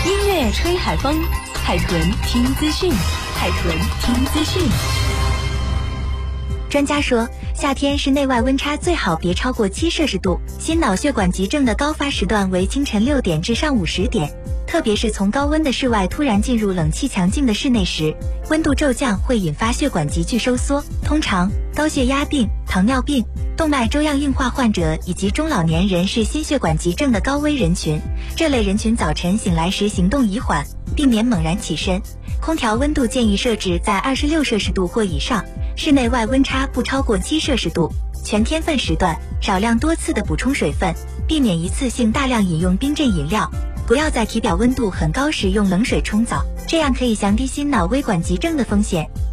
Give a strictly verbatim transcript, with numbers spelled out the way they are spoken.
音乐吹海风，海豚听资讯，海豚听资讯。 专家说，夏天室内外温差最好别超过七摄氏度。心脑血管急症的高发时段为清晨六点至上午十点，特别是从高温的室外突然进入冷气强劲的室内时，温度骤降会引发血管急剧收缩。通常，高血压病、糖尿病、动脉粥样硬化患者以及中老年人是心血管急症的高危人群。这类人群早晨醒来时行动宜缓，避免猛然起身。空调温度建议设置在二十六摄氏度或以上。室内外温差不超过七摄氏度，全天份时段少量多次的补充水分，避免一次性大量饮用冰镇饮料，不要在体表温度很高时用冷水冲澡，这样可以降低心脑微管急症的风险。